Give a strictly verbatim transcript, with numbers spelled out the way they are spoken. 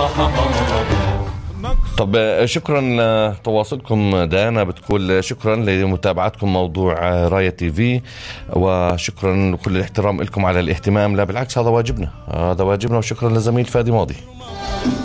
طب شكرا لتواصلكم. دانا بتقول شكرا لمتابعتكم موضوع راية تي في، وشكرا لكل الاحترام لكم على الاهتمام. لا بالعكس، هذا واجبنا، هذا واجبنا، وشكرا للزميل فادي ماضي.